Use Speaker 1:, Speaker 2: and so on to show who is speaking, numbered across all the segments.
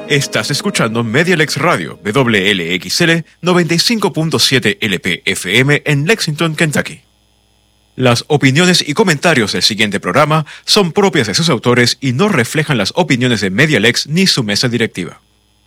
Speaker 1: Estás escuchando Medialex Radio, WLXL 95.7 LP-FM en Lexington, Kentucky. Las opiniones y comentarios del siguiente programa son propias de sus autores y no reflejan las opiniones de Medialex ni su mesa directiva.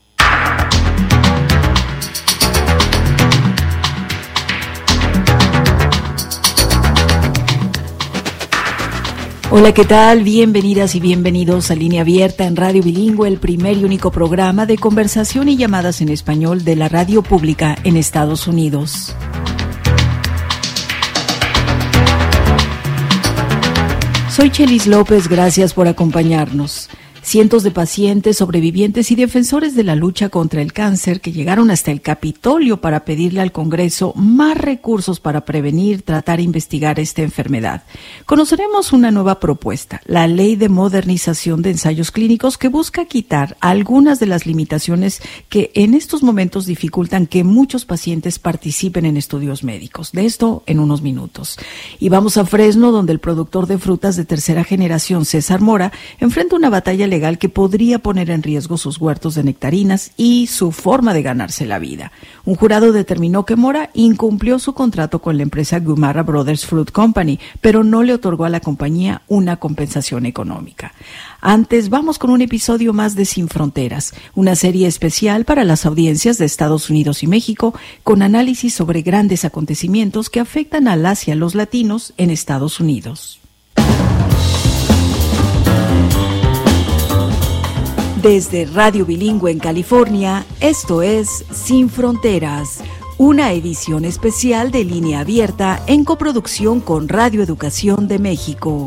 Speaker 2: Hola, ¿qué tal? Bienvenidas y bienvenidos a Línea Abierta en Radio Bilingüe, el primer y único programa de conversación y llamadas en español de la radio pública en Estados Unidos. Soy Chelis López, gracias por acompañarnos. Cientos de pacientes, sobrevivientes y defensores de la lucha contra el cáncer que llegaron hasta el Capitolio para pedirle al Congreso más recursos para prevenir, tratar e investigar esta enfermedad. Conoceremos una nueva propuesta, la Ley de Modernización de Ensayos Clínicos, que busca quitar algunas de las limitaciones que en estos momentos dificultan que muchos pacientes participen en estudios médicos. De esto en unos minutos. Y vamos a Fresno, donde el productor de frutas de tercera generación, César Mora, enfrenta una batalla legal que podría poner en riesgo sus huertos de nectarinas y su forma de ganarse la vida. Un jurado determinó que Mora incumplió su contrato con la empresa Gumara Brothers Fruit Company, pero no le otorgó a la compañía una compensación económica. Antes, vamos con un episodio más de Sin Fronteras, una serie especial para las audiencias de Estados Unidos y México, con análisis sobre grandes acontecimientos que afectan al Asia y a los latinos en Estados Unidos. Desde Radio Bilingüe en California, esto es Sin Fronteras, una edición especial de Línea Abierta en coproducción con Radio Educación de México.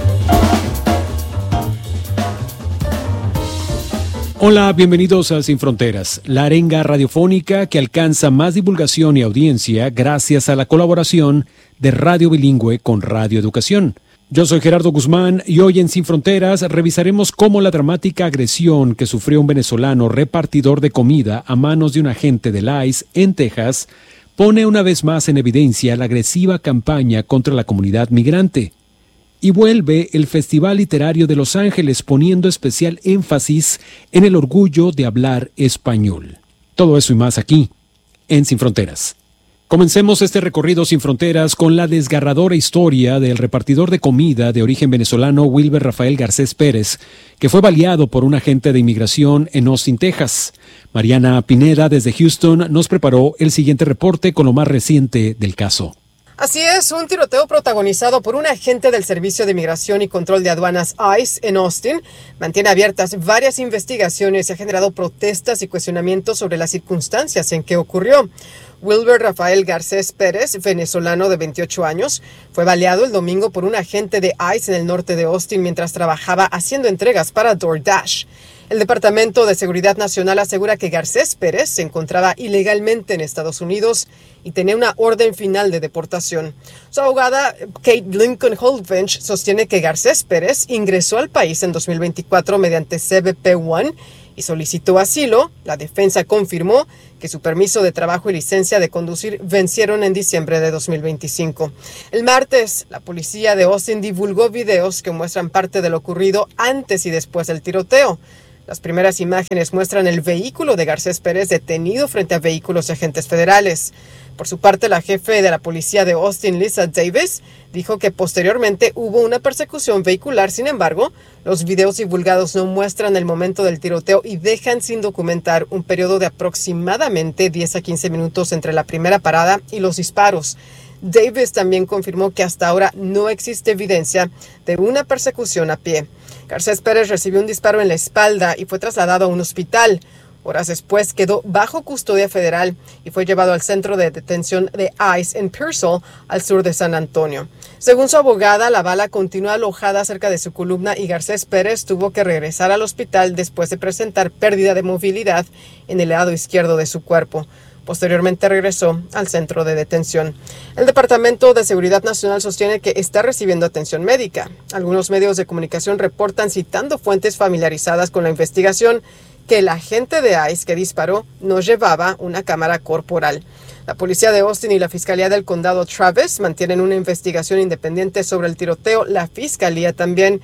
Speaker 3: Hola, bienvenidos a Sin Fronteras, la arenga radiofónica que alcanza más divulgación y audiencia gracias a la colaboración de Radio Bilingüe con Radio Educación. Yo soy Gerardo Guzmán y hoy en Sin Fronteras revisaremos cómo la dramática agresión que sufrió un venezolano repartidor de comida a manos de un agente del ICE en Texas pone una vez más en evidencia la agresiva campaña contra la comunidad migrante. Y vuelve el Festival Literario de Los Ángeles poniendo especial énfasis en el orgullo de hablar español. Todo eso y más aquí, en Sin Fronteras. Comencemos este recorrido sin fronteras con la desgarradora historia del repartidor de comida de origen venezolano Wilber Rafael Garcés Pérez, que fue baleado por un agente de inmigración en Austin, Texas. Mariana Pineda, desde Houston, nos preparó el siguiente reporte con lo más reciente del caso.
Speaker 4: Así es, un tiroteo protagonizado por un agente del Servicio de Migración y Control de Aduanas ICE en Austin mantiene abiertas varias investigaciones y ha generado protestas y cuestionamientos sobre las circunstancias en que ocurrió. Wilber Rafael Garcés Pérez, venezolano de 28 años, fue baleado el domingo por un agente de ICE en el norte de Austin mientras trabajaba haciendo entregas para DoorDash. El Departamento de Seguridad Nacional asegura que Garcés Pérez se encontraba ilegalmente en Estados Unidos y tenía una orden final de deportación. Su abogada, Kate Lincoln Holdbench, sostiene que Garcés Pérez ingresó al país en 2024 mediante CBP-1 y solicitó asilo. La defensa confirmó que su permiso de trabajo y licencia de conducir vencieron en diciembre de 2025. El martes, la policía de Austin divulgó videos que muestran parte de lo ocurrido antes y después del tiroteo. Las primeras imágenes muestran el vehículo de Garcés Pérez detenido frente a vehículos de agentes federales. Por su parte, la jefe de la policía de Austin, Lisa Davis, dijo que posteriormente hubo una persecución vehicular. Sin embargo, los videos divulgados no muestran el momento del tiroteo y dejan sin documentar un periodo de aproximadamente 10 a 15 minutos entre la primera parada y los disparos. Davis también confirmó que hasta ahora no existe evidencia de una persecución a pie. Garcés Pérez recibió un disparo en la espalda y fue trasladado a un hospital. Horas después quedó bajo custodia federal y fue llevado al centro de detención de ICE en Pearsall, al sur de San Antonio. Según su abogada, la bala continuó alojada cerca de su columna y Garcés Pérez tuvo que regresar al hospital después de presentar pérdida de movilidad en el lado izquierdo de su cuerpo. Posteriormente regresó al centro de detención. El Departamento de Seguridad Nacional sostiene que está recibiendo atención médica. Algunos medios de comunicación reportan, citando fuentes familiarizadas con la investigación, que el agente de ICE que disparó no llevaba una cámara corporal. La policía de Austin y la Fiscalía del Condado Travis mantienen una investigación independiente sobre el tiroteo. La Fiscalía también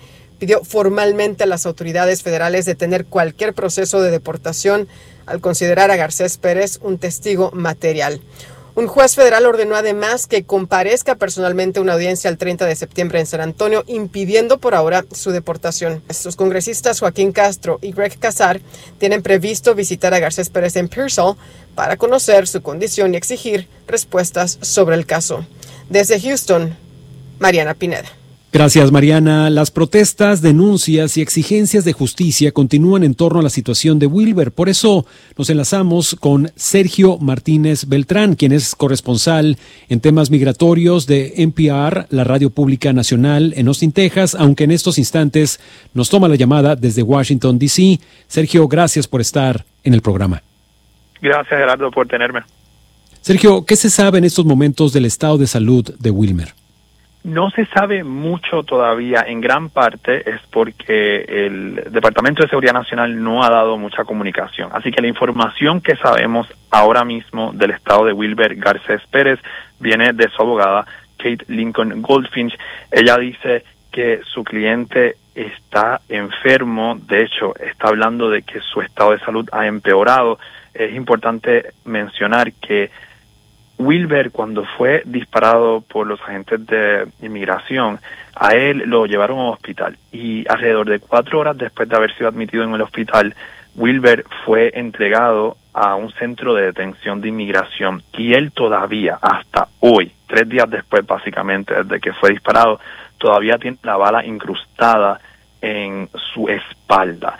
Speaker 4: pidió formalmente a las autoridades federales detener cualquier proceso de deportación al considerar a Garcés Pérez un testigo material. Un juez federal ordenó además que comparezca personalmente a una audiencia el 30 de septiembre en San Antonio, impidiendo por ahora su deportación. Los congresistas Joaquín Castro y Greg Casar tienen previsto visitar a Garcés Pérez en Pearsall para conocer su condición y exigir respuestas sobre el caso. Desde Houston, Mariana Pineda.
Speaker 3: Gracias, Mariana. Las protestas, denuncias y exigencias de justicia continúan en torno a la situación de Wilber. Por eso nos enlazamos con Sergio Martínez Beltrán, quien es corresponsal en temas migratorios de NPR, la radio pública nacional en Austin, Texas, aunque en estos instantes nos toma la llamada desde Washington, D.C. Sergio, gracias por estar en el programa.
Speaker 5: Gracias, Gerardo, por tenerme.
Speaker 3: Sergio, ¿qué se sabe en estos momentos del estado de salud de Wilmer?
Speaker 5: No se sabe mucho todavía, en gran parte es porque el Departamento de Seguridad Nacional no ha dado mucha comunicación. Así que la información que sabemos ahora mismo del estado de Wilber Garcés Pérez viene de su abogada, Kate Lincoln Goldfinch. Ella dice que su cliente está enfermo, de hecho está hablando de que su estado de salud ha empeorado. Es importante mencionar que Wilber, cuando fue disparado por los agentes de inmigración, a él lo llevaron a un hospital y alrededor de 4 horas después de haber sido admitido en el hospital, Wilber fue entregado a un centro de detención de inmigración y él todavía, hasta hoy, 3 días después básicamente desde que fue disparado, todavía tiene la bala incrustada en su espalda.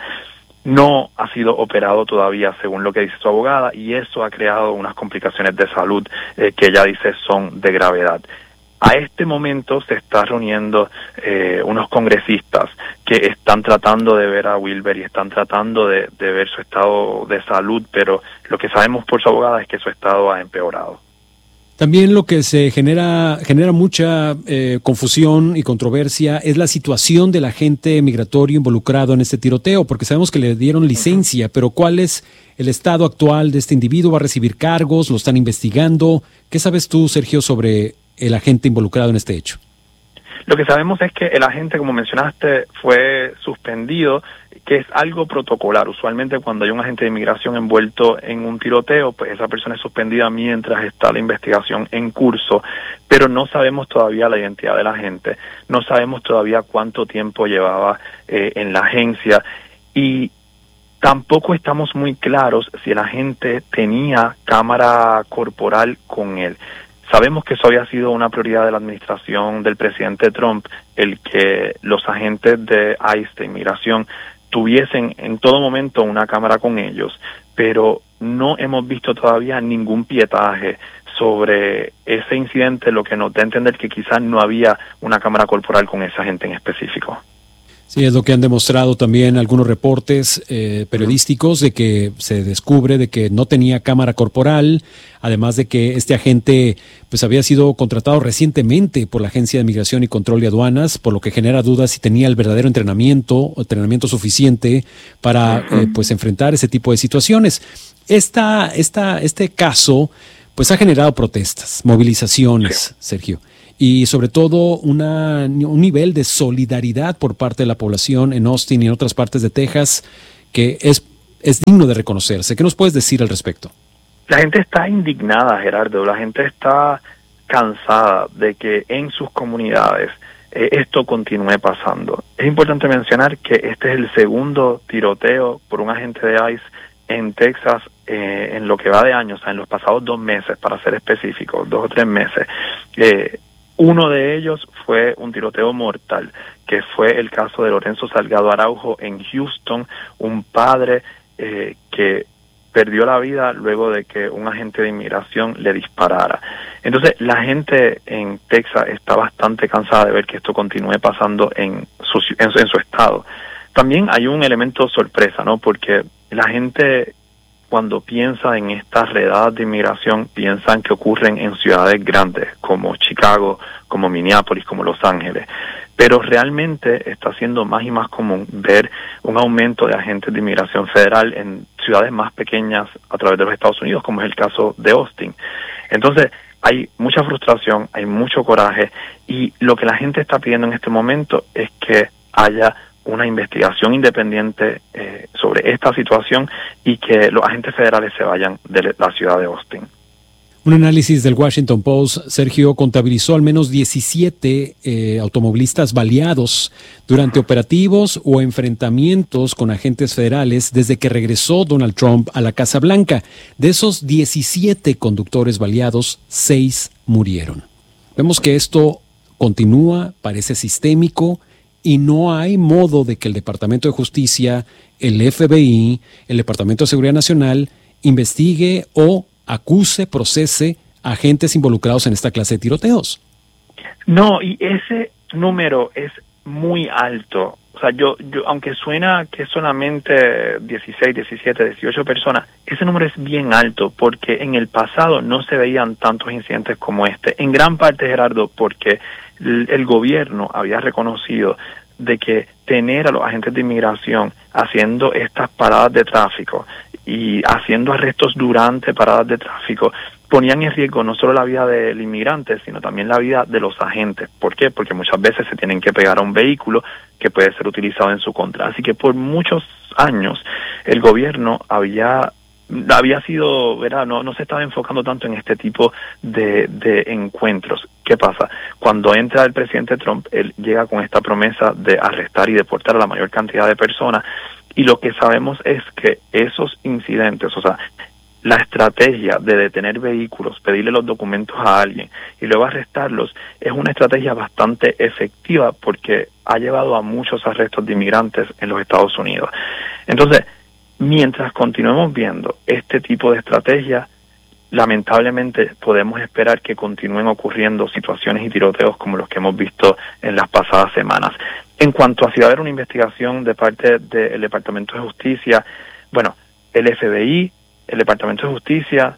Speaker 5: No ha sido operado todavía, según lo que dice su abogada, y eso ha creado unas complicaciones de salud que ella dice son de gravedad. A este momento se está reuniendo unos congresistas que están tratando de ver a Wilber y están tratando de ver su estado de salud, pero lo que sabemos por su abogada es que su estado ha empeorado.
Speaker 3: También lo que se genera mucha confusión y controversia es la situación del agente migratorio involucrado en este tiroteo, porque sabemos que le dieron licencia, pero ¿cuál es el estado actual de este individuo? ¿Va a recibir cargos? ¿Lo están investigando? ¿Qué sabes tú, Sergio, sobre el agente involucrado en este hecho?
Speaker 5: Lo que sabemos es que el agente, como mencionaste, fue suspendido, que es algo protocolar. Usualmente cuando hay un agente de inmigración envuelto en un tiroteo, pues esa persona es suspendida mientras está la investigación en curso, pero no sabemos todavía la identidad del agente, no sabemos todavía cuánto tiempo llevaba en la agencia y tampoco estamos muy claros si el agente tenía cámara corporal con él. Sabemos que eso había sido una prioridad de la administración del presidente Trump, el que los agentes de ICE, de inmigración, tuviesen en todo momento una cámara con ellos, pero no hemos visto todavía ningún pietaje sobre ese incidente, lo que nos da a entender que quizás no había una cámara corporal con ese agente en específico.
Speaker 3: Sí, es lo que han demostrado también algunos reportes periodísticos de que se descubre de que no tenía cámara corporal, además de que este agente pues había sido contratado recientemente por la Agencia de Migración y Control de Aduanas, por lo que genera dudas si tenía el verdadero entrenamiento suficiente para pues enfrentar ese tipo de situaciones. Este caso pues ha generado protestas, movilizaciones, Sergio, y sobre todo un nivel de solidaridad por parte de la población en Austin y en otras partes de Texas que es digno de reconocerse. ¿Qué nos puedes decir al respecto?
Speaker 5: La gente está indignada, Gerardo, la gente está cansada de que en sus comunidades esto continúe pasando. Es importante mencionar que este es el segundo tiroteo por un agente de ICE en Texas en lo que va de años, o sea, en los pasados 2 meses, para ser específicos, 2 o 3 meses. Uno de ellos fue un tiroteo mortal, que fue el caso de Lorenzo Salgado Araujo en Houston, un padre que perdió la vida luego de que un agente de inmigración le disparara. Entonces, la gente en Texas está bastante cansada de ver que esto continúe pasando en su estado. También hay un elemento sorpresa, ¿no? Porque la gente, cuando piensa en estas redadas de inmigración, piensan que ocurren en ciudades grandes como Chicago, como Minneapolis, como Los Ángeles. Pero realmente está siendo más y más común ver un aumento de agentes de inmigración federal en ciudades más pequeñas a través de los Estados Unidos, como es el caso de Austin. Entonces, hay mucha frustración, hay mucho coraje, y lo que la gente está pidiendo en este momento es que haya una investigación independiente sobre esta situación y que los agentes federales se vayan de la ciudad de Austin.
Speaker 3: Un análisis del Washington Post, Sergio, contabilizó al menos 17 automovilistas baleados durante operativos o enfrentamientos con agentes federales desde que regresó Donald Trump a la Casa Blanca. De esos 17 conductores baleados, 6 murieron. Vemos que esto continúa, parece sistémico, y no hay modo de que el Departamento de Justicia, el FBI, el Departamento de Seguridad Nacional investigue o acuse, procese a agentes involucrados en esta clase de tiroteos.
Speaker 5: No, y ese número es muy alto. O sea, yo aunque suena que solamente 16, 17, 18 personas, ese número es bien alto porque en el pasado no se veían tantos incidentes como este. En gran parte, Gerardo, porque el gobierno había reconocido de que tener a los agentes de inmigración haciendo estas paradas de tráfico y haciendo arrestos durante paradas de tráfico ponían en riesgo no solo la vida del inmigrante, sino también la vida de los agentes. ¿Por qué? Porque muchas veces se tienen que pegar a un vehículo que puede ser utilizado en su contra. Así que por muchos años el gobierno había sido, ¿verdad? No se estaba enfocando tanto en este tipo de encuentros. ¿Qué pasa? Cuando entra el presidente Trump, él llega con esta promesa de arrestar y deportar a la mayor cantidad de personas, y lo que sabemos es que esos incidentes, o sea, la estrategia de detener vehículos, pedirle los documentos a alguien y luego arrestarlos, es una estrategia bastante efectiva porque ha llevado a muchos arrestos de inmigrantes en los Estados Unidos. Entonces, mientras continuemos viendo este tipo de estrategia, lamentablemente podemos esperar que continúen ocurriendo situaciones y tiroteos como los que hemos visto en las pasadas semanas. En cuanto a si va a haber una investigación de parte del Departamento de Justicia, bueno, el FBI, el Departamento de Justicia,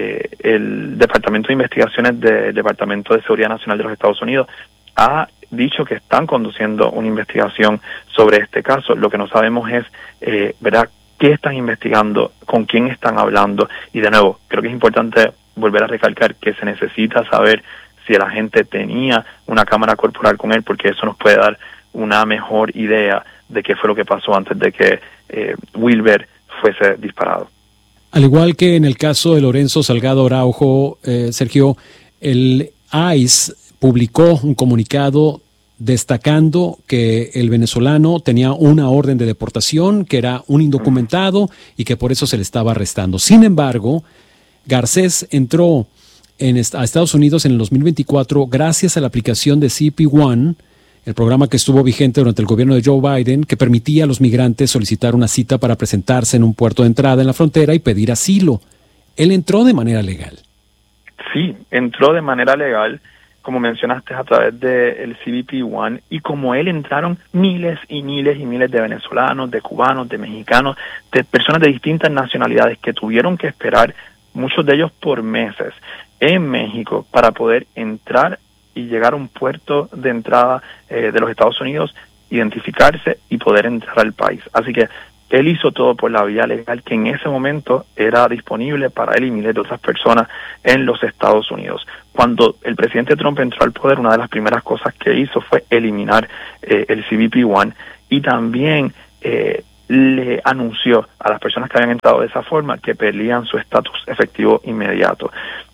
Speaker 5: el Departamento de Investigaciones del Departamento de Seguridad Nacional de los Estados Unidos ha dicho que están conduciendo una investigación sobre este caso. Lo que no sabemos es, ¿verdad?, qué están investigando, con quién están hablando, y de nuevo, creo que es importante volver a recalcar que se necesita saber si el agente tenía una cámara corporal con él, porque eso nos puede dar una mejor idea de qué fue lo que pasó antes de que Wilber fuese disparado.
Speaker 3: Al igual que en el caso de Lorenzo Salgado Araujo, Sergio, el ICE publicó un comunicado destacando que el venezolano tenía una orden de deportación, que era un indocumentado y que por eso se le estaba arrestando. Sin embargo, Garcés entró a Estados Unidos en el 2024 gracias a la aplicación de CP1, el programa que estuvo vigente durante el gobierno de Joe Biden, que permitía a los migrantes solicitar una cita para presentarse en un puerto de entrada en la frontera y pedir asilo. Él entró de manera legal.
Speaker 5: Sí, entró de manera legal, como mencionaste, a través del CBP-1, y como él entraron miles y miles y miles de venezolanos, de cubanos, de mexicanos, de personas de distintas nacionalidades que tuvieron que esperar, muchos de ellos por meses, en México para poder entrar y llegar a un puerto de entrada de los Estados Unidos, identificarse y poder entrar al país. Así que él hizo todo por la vía legal que en ese momento era disponible para él y miles de otras personas en los Estados Unidos. Cuando el presidente Trump entró al poder, una de las primeras cosas que hizo fue eliminar el CBP-1, y también le anunció a las personas que habían entrado de esa forma que perdían su estatus efectivo inmediato.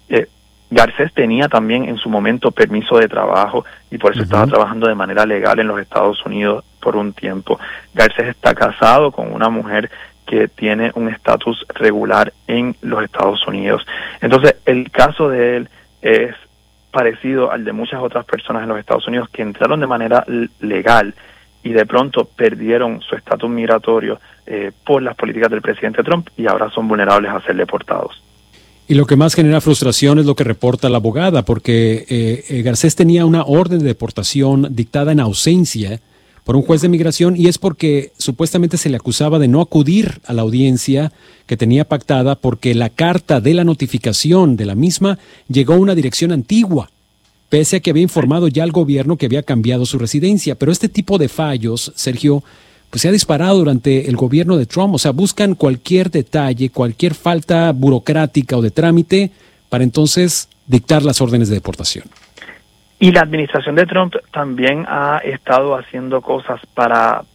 Speaker 5: Garcés tenía también en su momento permiso de trabajo y por eso estaba trabajando de manera legal en los Estados Unidos por un tiempo. Garcés está casado con una mujer que tiene un estatus regular en los Estados Unidos. Entonces, el caso de él es parecido al de muchas otras personas en los Estados Unidos que entraron de manera legal y de pronto perdieron su estatus migratorio por las políticas del presidente Trump y ahora son vulnerables a ser deportados.
Speaker 3: Y lo que más genera frustración es lo que reporta la abogada, porque Garcés tenía una orden de deportación dictada en ausencia por un juez de migración, y es porque supuestamente se le acusaba de no acudir a la audiencia que tenía pactada porque la carta de la notificación de la misma llegó a una dirección antigua, pese a que había informado ya al gobierno que había cambiado su residencia. Pero este tipo de fallos, Sergio, pues se ha disparado durante el gobierno de Trump. O sea, buscan cualquier detalle, cualquier falta burocrática o de trámite para entonces dictar las órdenes de deportación.
Speaker 5: Y la administración de Trump también ha estado haciendo cosas para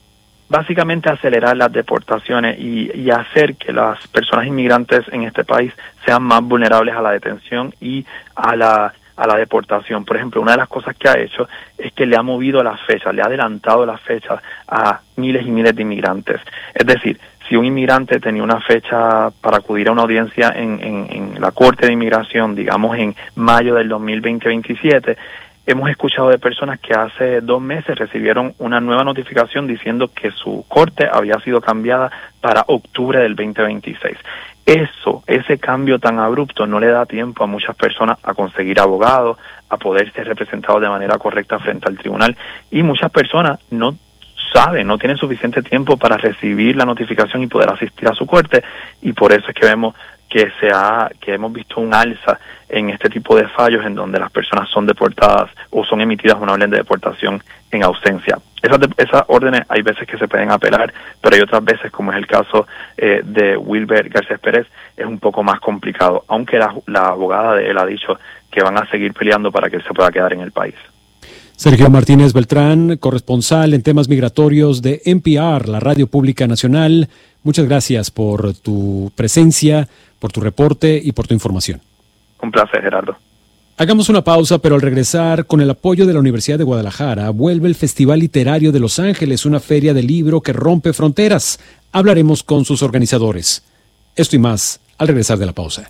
Speaker 5: básicamente acelerar las deportaciones y hacer que las personas inmigrantes en este país sean más vulnerables a la detención y a la deportación. Por ejemplo, una de las cosas que ha hecho es que le ha movido las fechas, le ha adelantado las fechas a miles y miles de inmigrantes. Es decir, si un inmigrante tenía una fecha para acudir a una audiencia en la Corte de Inmigración, digamos en mayo del 2027, hemos escuchado de personas que hace 2 meses recibieron una nueva notificación diciendo que su corte había sido cambiada para octubre del 2026. Ese cambio tan abrupto no le da tiempo a muchas personas a conseguir abogados, a poder ser representados de manera correcta frente al tribunal, y muchas personas no tienen suficiente tiempo para recibir la notificación y poder asistir a su corte, y por eso es que vemos que hemos visto un alza en este tipo de fallos en donde las personas son deportadas o son emitidas una orden de deportación en ausencia. Esas órdenes hay veces que se pueden apelar, pero hay otras veces, como es el caso de Wilber Garcés Pérez, es un poco más complicado, aunque la abogada de él ha dicho que van a seguir peleando para que él se pueda quedar en el país.
Speaker 3: Sergio Martínez Beltrán, corresponsal en temas migratorios de NPR, la Radio Pública Nacional. Muchas gracias por tu presencia, por tu reporte y por tu información.
Speaker 5: Un placer, Gerardo.
Speaker 3: Hagamos una pausa, pero al regresar, con el apoyo de la Universidad de Guadalajara, vuelve el Festival Literario de Los Ángeles, una feria de libro que rompe fronteras. Hablaremos con sus organizadores. Esto y más al regresar de la pausa.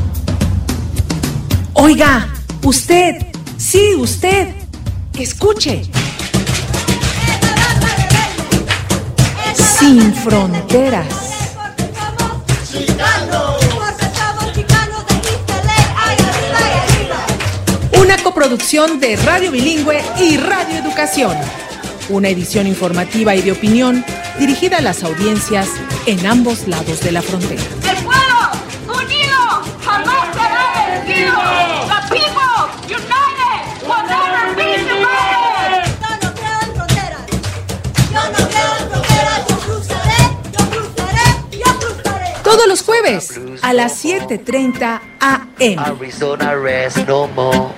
Speaker 6: Oiga, usted, sí, usted, escuche. Sin fronteras. Una coproducción de Radio Bilingüe y Radio Educación. Una edición informativa y de opinión dirigida a las audiencias en ambos lados de la frontera.
Speaker 7: ¡El pueblo unido jamás será vencido! ¡The people united will never be divided!
Speaker 8: Yo no creo en fronteras. Yo no creo en fronteras. Yo cruzaré. Yo cruzaré.
Speaker 6: Todos los jueves a las 7:30 a.m.
Speaker 9: Arizona rest no more.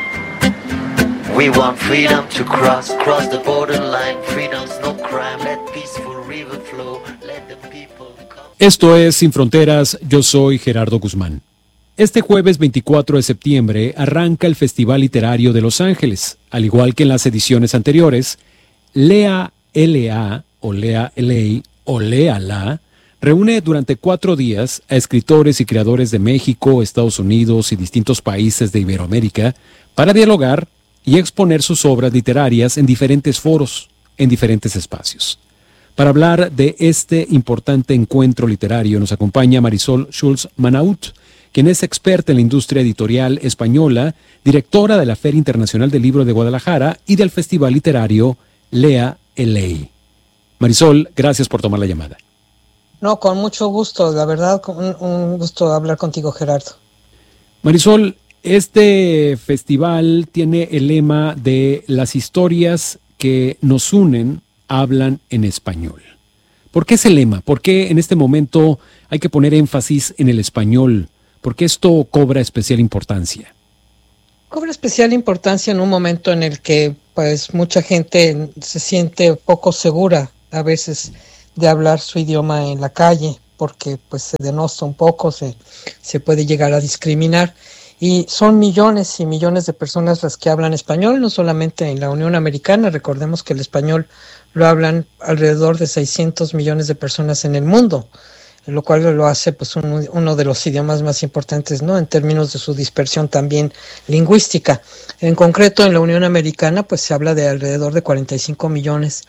Speaker 9: We want freedom to cross the borderline. Freedom's no crime. Let peaceful river flow. Let the people come.
Speaker 3: Esto es Sin Fronteras, yo soy Gerardo Guzmán. Este jueves 24 de septiembre arranca el Festival Literario de Los Ángeles. Al igual que en las ediciones anteriores, Lea LA o Lea LA o Léala reúne durante 4 días a escritores y creadores de México, Estados Unidos y distintos países de Iberoamérica para dialogar y exponer sus obras literarias en diferentes foros, en diferentes espacios. Para hablar de este importante encuentro literario nos acompaña Marisol Schulz Manaut, quien es experta en la industria editorial española, directora de la Feria Internacional del Libro de Guadalajara y del Festival Literario Lea LA. Marisol, gracias por tomar la llamada.
Speaker 10: No, con mucho gusto, la verdad, un gusto hablar contigo, Gerardo.
Speaker 3: Marisol, este festival tiene el lema de las historias que nos unen hablan en español. ¿Por qué ese lema? ¿Por qué en este momento hay que poner énfasis en el español? ¿Por qué esto cobra especial importancia?
Speaker 10: Cobra especial importancia en un momento en el que pues mucha gente se siente poco segura a veces de hablar su idioma en la calle, porque pues se denosta un poco, se puede llegar a discriminar. Y son millones y millones de personas las que hablan español, no solamente en la Unión Americana. Recordemos que el español lo hablan alrededor de 600 millones de personas en el mundo, lo cual lo hace pues uno de los idiomas más importantes, ¿no?, en términos de su dispersión también lingüística. En concreto, en la Unión Americana pues se habla de alrededor de 45 millones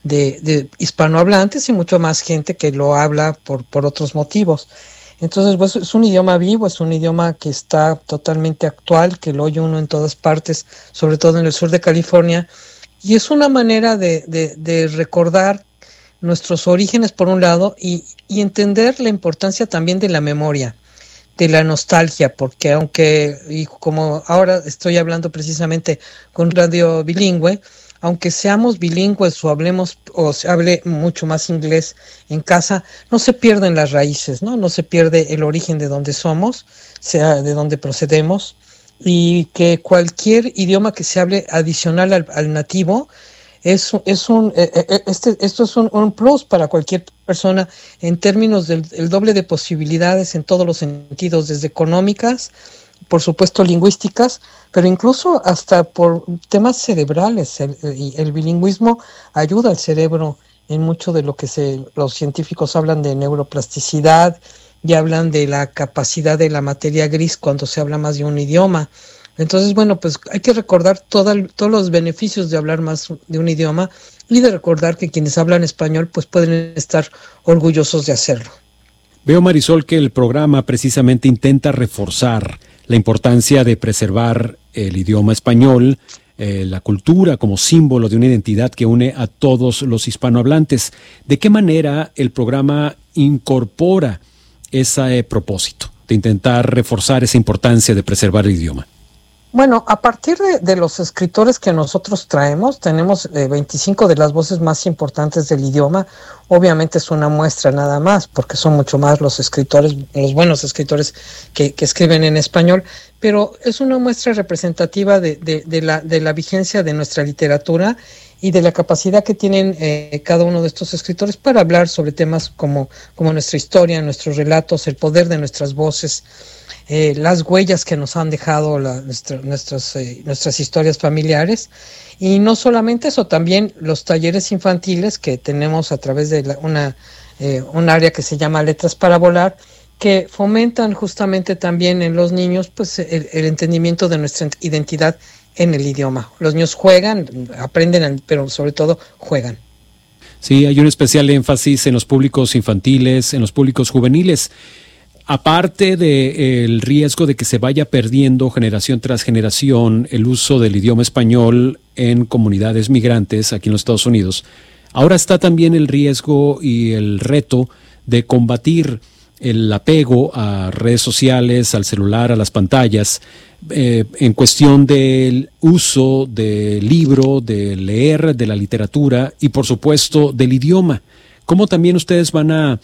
Speaker 10: de hispanohablantes y mucho más gente que lo habla por otros motivos. Entonces, pues, es un idioma vivo, es un idioma que está totalmente actual, que lo oye uno en todas partes, sobre todo en el sur de California, y es una manera de recordar nuestros orígenes por un lado y entender la importancia también de la memoria, de la nostalgia, porque y como ahora estoy hablando precisamente con Radio Bilingüe, aunque seamos bilingües o se hable mucho más inglés en casa, no se pierden las raíces, no se pierde el origen de donde somos, sea de donde procedemos, y que cualquier idioma que se hable adicional al nativo esto es un plus para cualquier persona en términos del el doble de posibilidades en todos los sentidos, desde económicas, por supuesto lingüísticas, pero incluso hasta por temas cerebrales. El bilingüismo ayuda al cerebro en mucho de lo que los científicos hablan de neuroplasticidad y hablan de la capacidad de la materia gris cuando se habla más de un idioma. Entonces, bueno, pues hay que recordar todos los beneficios de hablar más de un idioma y de recordar que quienes hablan español pues pueden estar orgullosos de hacerlo.
Speaker 3: Veo, Marisol, que el programa precisamente intenta reforzar la importancia de preservar el idioma español, la cultura como símbolo de una identidad que une a todos los hispanohablantes. ¿De qué manera el programa incorpora ese propósito de intentar reforzar esa importancia de preservar el idioma?
Speaker 10: Bueno, a partir de los escritores que nosotros traemos, tenemos 25 de las voces más importantes del idioma. Obviamente es una muestra nada más, porque son mucho más los escritores, los buenos escritores que escriben en español, pero es una muestra representativa de la vigencia de nuestra literatura y de la capacidad que tienen cada uno de estos escritores para hablar sobre temas como nuestra historia, nuestros relatos, el poder de nuestras voces, las huellas que nos han dejado nuestras historias familiares. Y no solamente eso, también los talleres infantiles que tenemos a través de un área que se llama Letras para Volar, que fomentan justamente también en los niños pues el entendimiento de nuestra identidad en el idioma. Los niños juegan, aprenden, pero sobre todo juegan.
Speaker 3: Sí, hay un especial énfasis en los públicos infantiles, en los públicos juveniles. Aparte del riesgo de que se vaya perdiendo generación tras generación el uso del idioma español en comunidades migrantes aquí en los Estados Unidos, ahora está también el riesgo y el reto de combatir el apego a redes sociales, al celular, a las pantallas, en cuestión del uso del libro, de leer, de la literatura y por supuesto del idioma. ¿Cómo también ustedes van a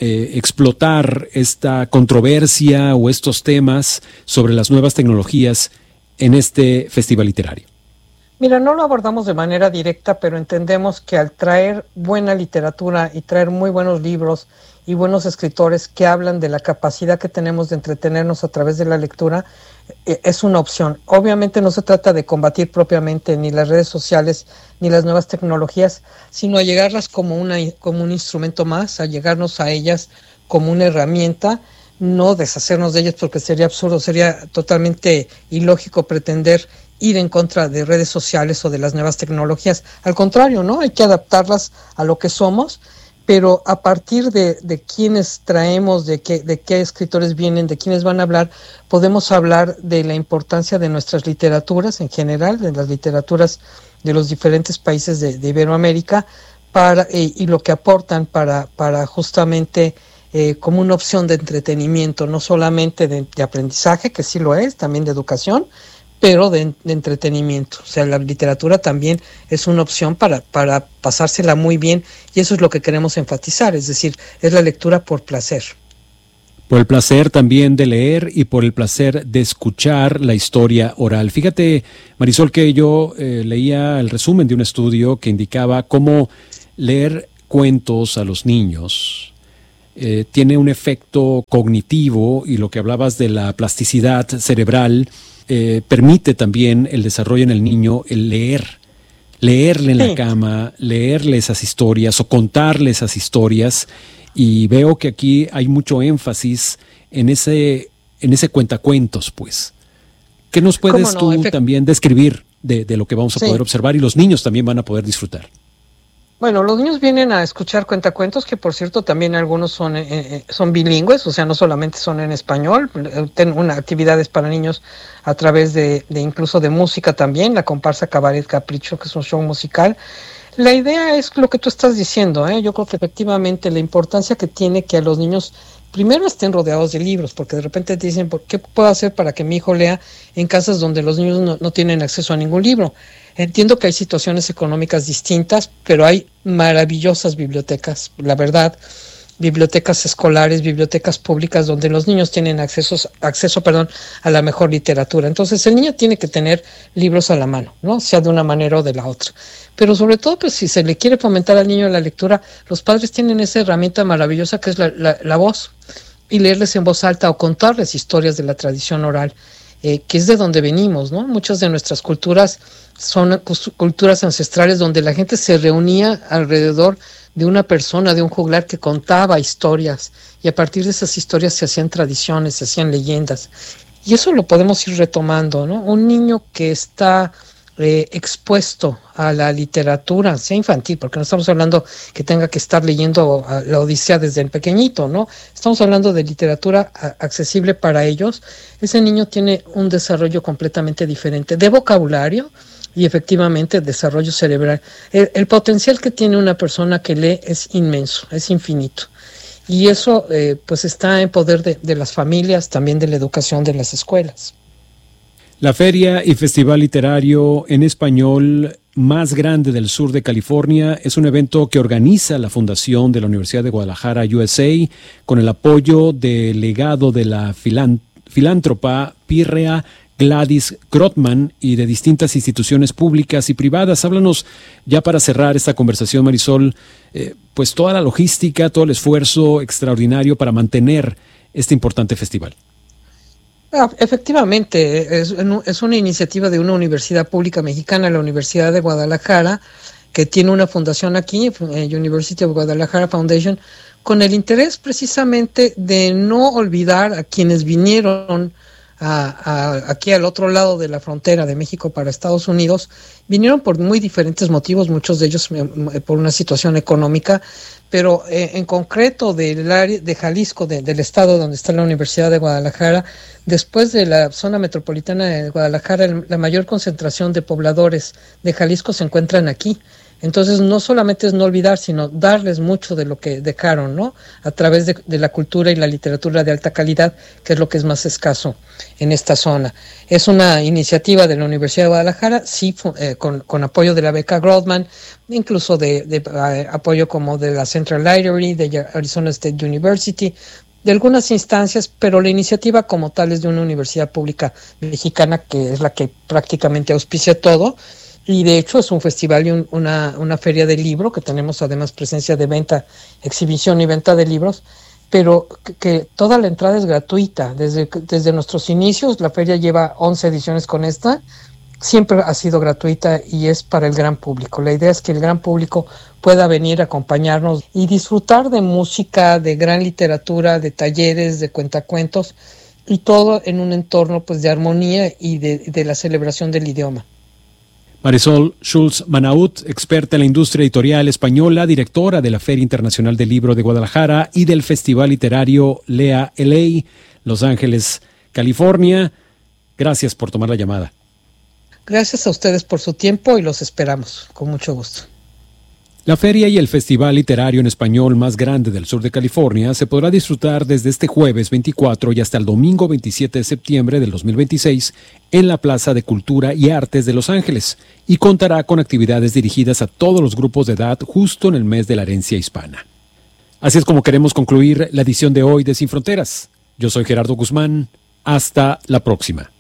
Speaker 3: explotar esta controversia o estos temas sobre las nuevas tecnologías en este festival literario?
Speaker 10: Mira, no lo abordamos de manera directa, pero entendemos que al traer buena literatura y traer muy buenos libros y buenos escritores que hablan de la capacidad que tenemos de entretenernos a través de la lectura, es una opción. Obviamente no se trata de combatir propiamente ni las redes sociales ni las nuevas tecnologías, sino a llegarlas como un instrumento más, a llegarnos a ellas como una herramienta, no deshacernos de ellas porque sería absurdo, sería totalmente ilógico pretender ir en contra de redes sociales o de las nuevas tecnologías. Al contrario, ¿no? Hay que adaptarlas a lo que somos, pero a partir de quiénes traemos, de qué escritores vienen, de quiénes van a hablar, podemos hablar de la importancia de nuestras literaturas en general, de las literaturas de los diferentes países de Iberoamérica, y lo que aportan para justamente como una opción de entretenimiento, no solamente de aprendizaje, que sí lo es, también de educación, pero de entretenimiento. O sea, la literatura también es una opción para pasársela muy bien, y eso es lo que queremos enfatizar, es decir, es la lectura por placer.
Speaker 3: Por el placer también de leer y por el placer de escuchar la historia oral. Fíjate, Marisol, que yo leía el resumen de un estudio que indicaba cómo leer cuentos a los niños tiene un efecto cognitivo, y lo que hablabas de la plasticidad cerebral permite también el desarrollo en el niño, el leerle en la cama, leerle esas historias o contarle esas historias, y veo que aquí hay mucho énfasis en ese cuentacuentos, pues. ¿Qué nos puedes tú también describir de lo que vamos a poder observar y los niños también van a poder disfrutar?
Speaker 10: Bueno, los niños vienen a escuchar cuentacuentos, que por cierto también algunos son bilingües, o sea, no solamente son en español, tienen actividades para niños a través de incluso de música también, la comparsa Cabaret Capricho, que es un show musical. La idea es lo que tú estás diciendo, yo creo que efectivamente la importancia que tiene que a los niños primero estén rodeados de libros, porque de repente te dicen, ¿qué puedo hacer para que mi hijo lea en casas donde los niños no tienen acceso a ningún libro? Entiendo que hay situaciones económicas distintas, pero hay maravillosas bibliotecas, la verdad, bibliotecas escolares, bibliotecas públicas, donde los niños tienen acceso a la mejor literatura. Entonces el niño tiene que tener libros a la mano, ¿no? Sea de una manera o de la otra. Pero sobre todo, pues si se le quiere fomentar al niño la lectura, los padres tienen esa herramienta maravillosa que es la voz, y leerles en voz alta o contarles historias de la tradición oral, que es de donde venimos, ¿no? Muchas de nuestras culturas son culturas ancestrales donde la gente se reunía alrededor de una persona, de un juglar que contaba historias, y a partir de esas historias se hacían tradiciones, se hacían leyendas, y eso lo podemos ir retomando, ¿no? Un niño que está expuesto a la literatura, sea infantil, porque no estamos hablando que tenga que estar leyendo la Odisea desde el pequeñito, ¿no? Estamos hablando de literatura accesible para ellos. Ese niño tiene un desarrollo completamente diferente de vocabulario y efectivamente desarrollo cerebral. El potencial que tiene una persona que lee es inmenso, es infinito. Y eso pues está en poder de las familias, también de la educación de las escuelas.
Speaker 3: La feria y festival literario en español más grande del sur de California es un evento que organiza la Fundación de la Universidad de Guadalajara, USA, con el apoyo del legado de la filántropa pírrea Gladys Grotman y de distintas instituciones públicas y privadas. Háblanos, ya para cerrar esta conversación, Marisol, pues toda la logística, todo el esfuerzo extraordinario para mantener este importante festival.
Speaker 10: Efectivamente, es una iniciativa de una universidad pública mexicana, la Universidad de Guadalajara, que tiene una fundación aquí, University of Guadalajara Foundation, con el interés precisamente de no olvidar a quienes vinieron aquí al otro lado de la frontera de México para Estados Unidos. Vinieron por muy diferentes motivos, muchos de ellos por una situación económica, pero en concreto del área de Jalisco, del estado donde está la Universidad de Guadalajara, después de la zona metropolitana de Guadalajara, la mayor concentración de pobladores de Jalisco se encuentran aquí. Entonces no solamente es no olvidar, sino darles mucho de lo que dejaron, ¿no? A través de la cultura y la literatura de alta calidad, que es lo que es más escaso en esta zona. Es una iniciativa de la Universidad de Guadalajara, sí, con apoyo de la beca Grotman, incluso de apoyo como de la Central Library, de Arizona State University, de algunas instancias, pero la iniciativa como tal es de una universidad pública mexicana, que es la que prácticamente auspicia todo. Y de hecho es un festival y una feria de libro, que tenemos además presencia de venta, exhibición y venta de libros, pero que toda la entrada es gratuita. Desde nuestros inicios, la feria lleva 11 ediciones con esta, siempre ha sido gratuita y es para el gran público. La idea es que el gran público pueda venir a acompañarnos y disfrutar de música, de gran literatura, de talleres, de cuentacuentos, y todo en un entorno pues de armonía y de la celebración del idioma.
Speaker 3: Marisol Schulz-Manaut, experta en la industria editorial española, directora de la Feria Internacional del Libro de Guadalajara y del Festival Literario Lea LA, Los Ángeles, California. Gracias por tomar la llamada.
Speaker 10: Gracias a ustedes por su tiempo y los esperamos con mucho gusto.
Speaker 3: La feria y el festival literario en español más grande del sur de California se podrá disfrutar desde este jueves 24 y hasta el domingo 27 de septiembre del 2026 en la Plaza de Cultura y Artes de Los Ángeles y contará con actividades dirigidas a todos los grupos de edad justo en el mes de la herencia hispana. Así es como queremos concluir la edición de hoy de Sin Fronteras. Yo soy Gerardo Guzmán. Hasta la próxima.